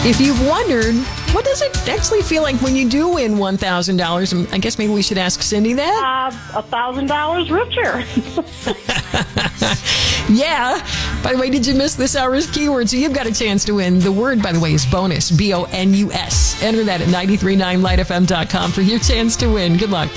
If you've wondered, what does it actually feel like when you do win $1,000? I guess maybe we should ask Cindy that. $1,000 richer. Yeah. By the way, did you miss this hour's keyword? So you've got a chance to win. The word, by the way, is bonus. BONUS. Enter that at 939lightfm.com for your chance to win. Good luck.